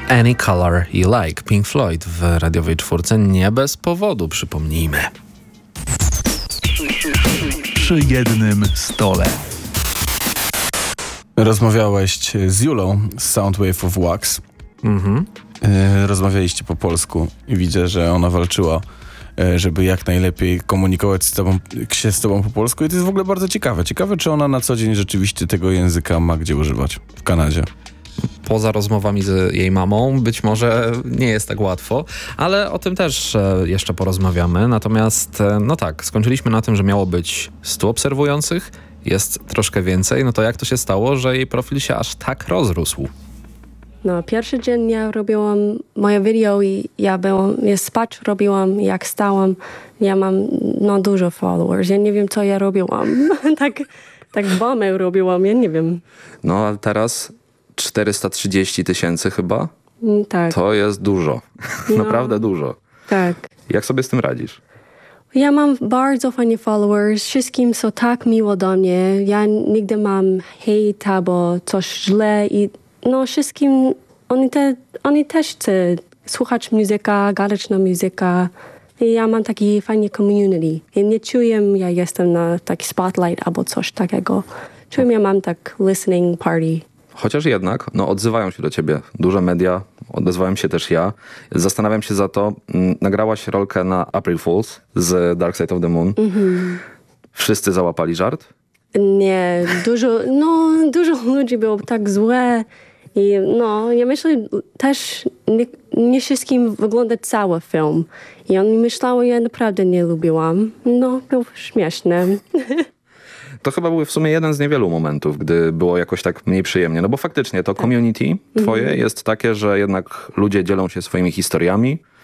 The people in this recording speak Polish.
Any Color You Like, Pink Floyd w radiowej czwórce, nie bez powodu, przypomnijmy. Przy jednym stole. Rozmawiałeś z Julą z Soundwave of Wax. Rozmawialiście po polsku i widzę, że ona walczyła, żeby jak najlepiej komunikować się z tobą po polsku i to jest w ogóle bardzo ciekawe. Ciekawe, czy ona na co dzień rzeczywiście tego języka ma gdzie używać w Kanadzie. Poza rozmowami z jej mamą być może nie jest tak łatwo, ale o tym też jeszcze porozmawiamy. Natomiast no tak, skończyliśmy na tym, że miało być 100 obserwujących, jest troszkę więcej. No to jak to się stało, że jej profil się aż tak rozrósł? No, pierwszy dzień ja robiłam moje video i ja spać robiłam, jak stałam. Ja mam dużo followers. Ja nie wiem, co ja robiłam. tak bombę robiłam, ja nie wiem. No, a teraz 430 000 chyba? Tak. To jest dużo. Naprawdę dużo. Tak. Jak sobie z tym radzisz? Ja mam bardzo fajnie followers. Wszystkim są tak miło do mnie. Ja nigdy mam hejt albo coś źle i wszystkim oni też chcą słuchać muzyka, gadać na muzyka. I ja mam taki fajny community. I nie czuję, ja jestem na taki spotlight albo coś takiego. Czuję, ja mam tak listening party. Chociaż jednak, odzywają się do ciebie duże media, odezwałem się też ja. Zastanawiam się za to, nagrałaś rolkę na April Fools z Dark Side of the Moon. Wszyscy załapali żart? Nie, dużo ludzi było tak złe. I ja myślę też, nie wszystkim wygląda cały film. I oni myślały, ja naprawdę nie lubiłam. Było śmieszne. To chyba był w sumie jeden z niewielu momentów, gdy było jakoś tak mniej przyjemnie. No bo faktycznie to community twoje jest takie, że jednak ludzie dzielą się swoimi historiami,